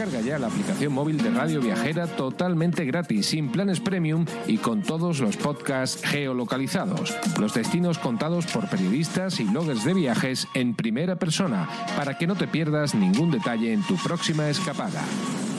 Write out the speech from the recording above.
Descarga ya la aplicación móvil de Radio Viajera totalmente gratis, sin planes premium y con todos los podcasts geolocalizados. Los destinos contados por periodistas y bloggers de viajes en primera persona, para que no te pierdas ningún detalle en tu próxima escapada.